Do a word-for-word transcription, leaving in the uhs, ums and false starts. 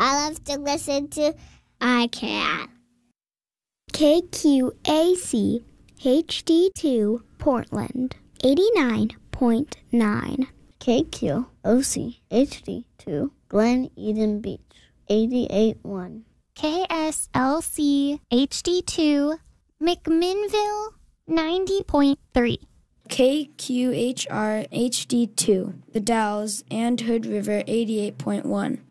I love to listen to I Can. K Q A C H D two Portland, eighty-nine point nine. K Q O C H D two Glen Eden Beach, eighty-eight point one. K S L C H D two McMinnville, ninety point three. K Q H R H D two The Dalles and Hood River, eighty-eight point one.